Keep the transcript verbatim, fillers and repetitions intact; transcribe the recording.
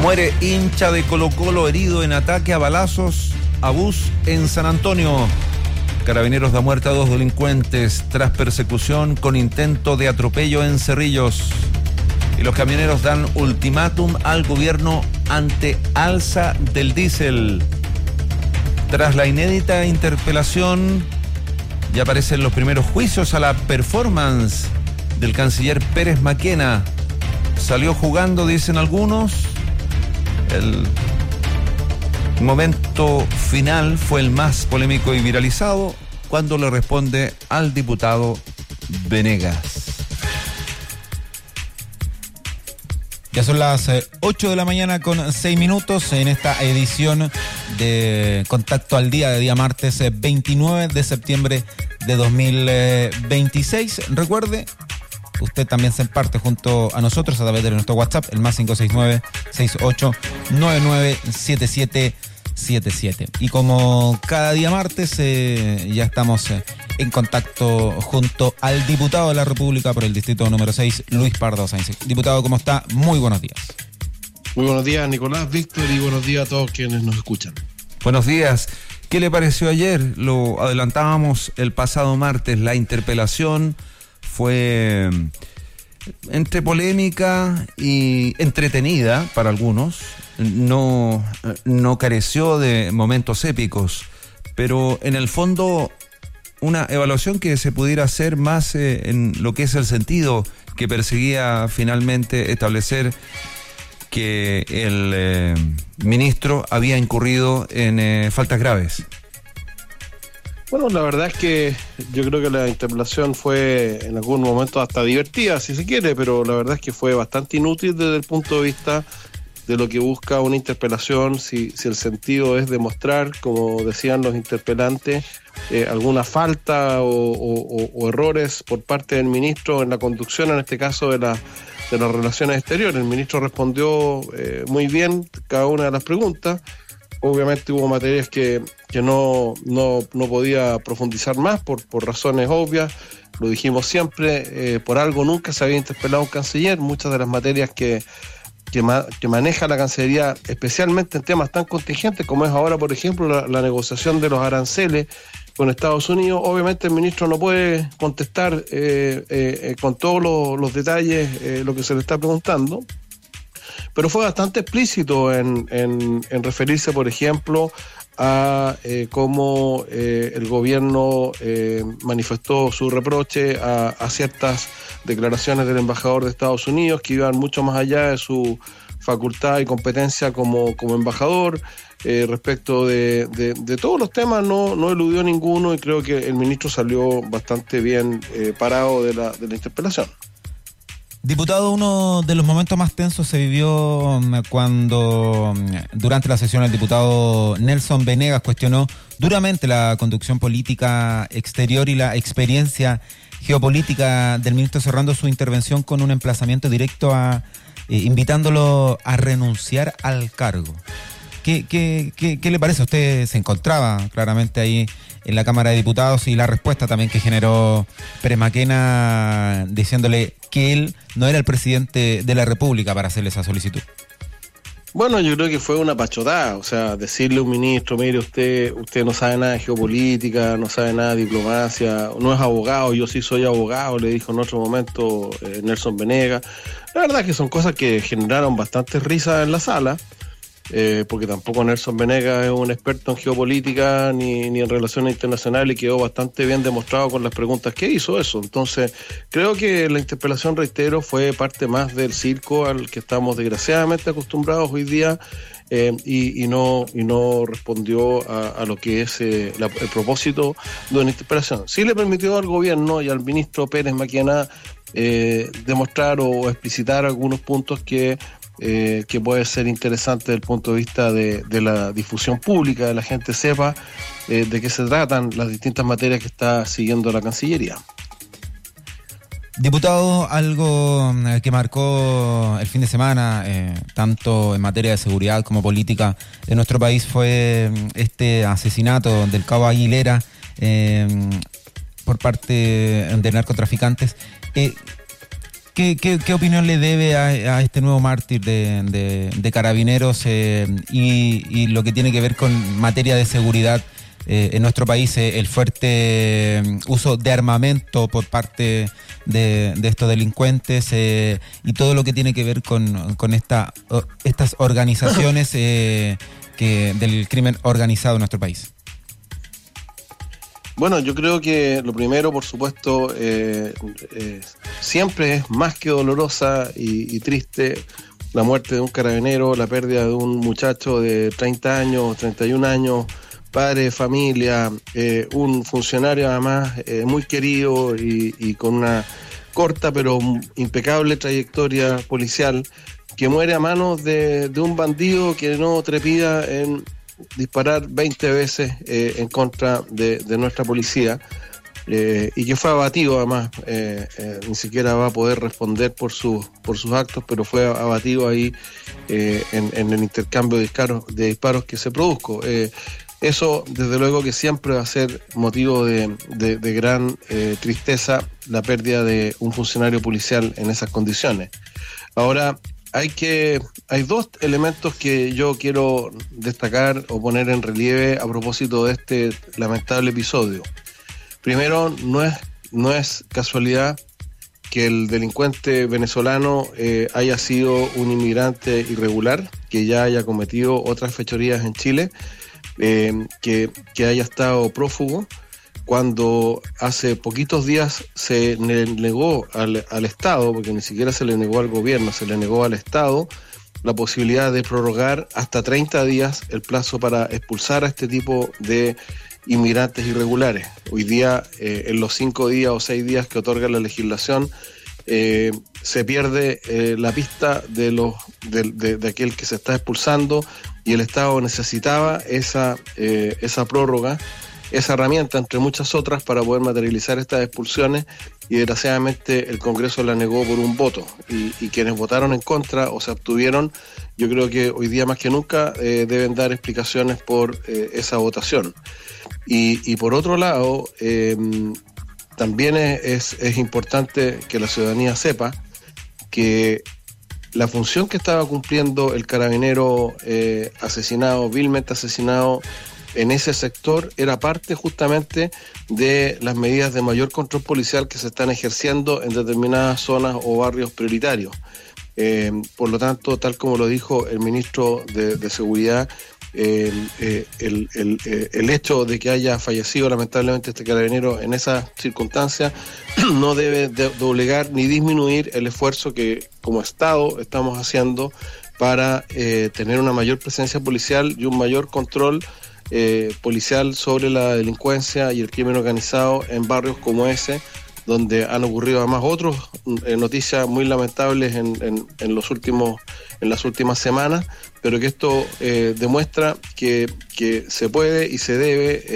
Muere hincha de Colo-Colo herido en ataque a balazos a bus en San Antonio. Carabineros da muerte a dos delincuentes tras persecución con intento de atropello en Cerrillos. Y los camioneros dan ultimátum al gobierno ante alza del diésel. Tras la inédita interpelación, ya aparecen los primeros juicios a la performance del canciller Pérez Maquena. Salió jugando, dicen algunos. El momento final fue el más polémico y viralizado cuando le responde al diputado Venegas. Ya son las eh, ocho de la mañana con seis minutos en esta edición de Contacto al Día de día martes eh, veintinueve de septiembre de dos mil veintiséis. Recuerde, usted también se parte junto a nosotros a través de nuestro WhatsApp, el más cinco seis nueve, seis ocho nueve nueve, siete siete siete siete. Y como cada día martes, eh, ya estamos eh, en contacto junto al diputado de la República por el distrito número seis, Luis Pardo Sáenz. Diputado, ¿cómo está? Muy buenos días. Muy buenos días, Nicolás, Víctor, y buenos días a todos quienes nos escuchan. Buenos días. ¿Qué le pareció ayer? Lo adelantábamos el pasado martes, la interpelación fue entre polémica y entretenida para algunos. No, no careció de momentos épicos, pero en el fondo una evaluación que se pudiera hacer más eh, en lo que es el sentido que perseguía finalmente establecer que el eh, ministro había incurrido en eh, faltas graves. Bueno, la verdad es que yo creo que la interpelación fue en algún momento hasta divertida, si se quiere, pero la verdad es que fue bastante inútil desde el punto de vista de lo que busca una interpelación, si, si el sentido es demostrar, como decían los interpelantes, eh, alguna falta o, o, o errores por parte del ministro en la conducción, en este caso de, la, de las relaciones exteriores. El ministro respondió eh, muy bien cada una de las preguntas. Obviamente hubo materias que, que no, no, no podía profundizar más por, por razones obvias. Lo dijimos siempre, eh, por algo nunca se había interpelado un canciller. Muchas de las materias que Que, ma, que maneja la Cancillería, especialmente en temas tan contingentes como es ahora, por ejemplo, la, la negociación de los aranceles con Estados Unidos. Obviamente el ministro no puede contestar eh, eh, con todos los, los detalles eh, lo que se le está preguntando, pero fue bastante explícito en, en, en referirse, por ejemplo, a eh, cómo eh, el gobierno eh, manifestó su reproche a, a ciertas declaraciones del embajador de Estados Unidos que iban mucho más allá de su facultad y competencia como, como embajador. Eh, respecto de, de, de todos los temas no, no eludió ninguno y creo que el ministro salió bastante bien eh, parado de la, de la interpelación. Diputado, uno de los momentos más tensos se vivió cuando durante la sesión el diputado Nelson Venegas cuestionó duramente la conducción política exterior y la experiencia geopolítica del ministro, cerrando su intervención con un emplazamiento directo a eh, invitándolo a renunciar al cargo. ¿Qué, qué, qué, ¿Qué le parece? Usted se encontraba claramente ahí en la Cámara de Diputados y la respuesta también que generó Pérez Maquena diciéndole que él no era el presidente de la República para hacerle esa solicitud. Bueno, yo creo que fue una pachotada, o sea, decirle a un ministro, mire, usted usted no sabe nada de geopolítica, no sabe nada de diplomacia, no es abogado, yo sí soy abogado, le dijo en otro momento eh, Nelson Venegas. La verdad es que son cosas que generaron bastante risa en la sala, eh, porque tampoco Nelson Venegas es un experto en geopolítica ni, ni en relaciones internacionales y quedó bastante bien demostrado con las preguntas que hizo eso. Entonces, creo que la interpelación, reitero, fue parte más del circo al que estamos desgraciadamente acostumbrados hoy día eh, y, y no y no respondió a, a lo que es eh, la, el propósito de una interpelación. Sí le permitió al gobierno y al ministro Pérez Maquena eh, demostrar o explicitar algunos puntos que Eh, que puede ser interesante desde el punto de vista de, de la difusión pública, de la gente sepa eh, de qué se tratan las distintas materias que está siguiendo la Cancillería. Diputado, algo que marcó el fin de semana, eh, tanto en materia de seguridad como política de nuestro país, fue este asesinato del cabo Aguilera eh, por parte de narcotraficantes. Eh, ¿Qué, qué, qué opinión le debe a, a este nuevo mártir de, de, de Carabineros eh, y, y lo que tiene que ver con materia de seguridad eh, en nuestro país, eh, el fuerte eh, uso de armamento por parte de, de estos delincuentes eh, y todo lo que tiene que ver con, con esta, o, estas organizaciones eh, que, del crimen organizado en nuestro país? Bueno, yo creo que lo primero, por supuesto, eh, eh, siempre es más que dolorosa y, y triste la muerte de un carabinero, la pérdida de un muchacho de treinta años, treinta y un años, padre de familia, eh, un funcionario además eh, muy querido y, y con una corta pero impecable trayectoria policial, que muere a manos de, de un bandido que no trepida en disparar veinte veces eh, en contra de, de nuestra policía eh, y que fue abatido además, eh, eh, ni siquiera va a poder responder por, su, por sus actos, pero fue abatido ahí eh, en, en el intercambio de disparos, de disparos que se produjo. Eh, eso desde luego que siempre va a ser motivo de, de, de gran eh, tristeza la pérdida de un funcionario policial en esas condiciones. Ahora, Hay que hay dos elementos que yo quiero destacar o poner en relieve a propósito de este lamentable episodio. Primero, no es, no es casualidad que el delincuente venezolano eh, haya sido un inmigrante irregular, que ya haya cometido otras fechorías en Chile, eh, que, que haya estado prófugo, cuando hace poquitos días se le negó al, al Estado, porque ni siquiera se le negó al gobierno, se le negó al Estado la posibilidad de prorrogar hasta treinta días el plazo para expulsar a este tipo de inmigrantes irregulares. Hoy día, eh, en los cinco días o seis días que otorga la legislación, eh, se pierde eh, la pista de, los, de, de, de aquel que se está expulsando, y el Estado necesitaba esa, eh, esa prórroga, esa herramienta entre muchas otras para poder materializar estas expulsiones, y desgraciadamente el Congreso la negó por un voto, y, y quienes votaron en contra o se abstuvieron, yo creo que hoy día más que nunca eh, deben dar explicaciones por eh, esa votación. Y, y por otro lado, eh, también es, es importante que la ciudadanía sepa que la función que estaba cumpliendo el carabinero eh, asesinado, vilmente asesinado en ese sector, era parte justamente de las medidas de mayor control policial que se están ejerciendo en determinadas zonas o barrios prioritarios. Eh, por lo tanto, tal como lo dijo el ministro de, de Seguridad, eh, eh, el, el, eh, el hecho de que haya fallecido lamentablemente este carabinero en esas circunstancias no debe de doblegar ni disminuir el esfuerzo que como Estado estamos haciendo para eh, tener una mayor presencia policial y un mayor control Eh, policial sobre la delincuencia y el crimen organizado en barrios como ese, donde han ocurrido además otras eh, noticias muy lamentables en, en, en los últimos en las últimas semanas, pero que esto eh, demuestra que, que se puede y se debe eh,